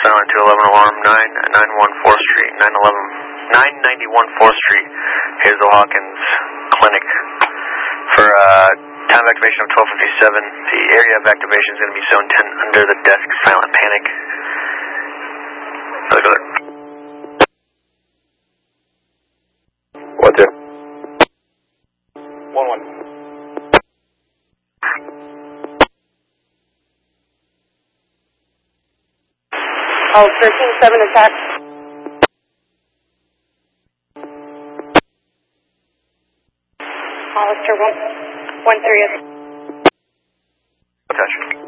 Silent 211 alarm 991 4th Street, 991 4th Street, Hazel Hawkins Clinic. For time of activation of 12:57, the area of activation is going to be zone 10 under the desk, silent panic. What's there? 1-1. Oh, 13-7 attack. Hollister 1-3. Touch.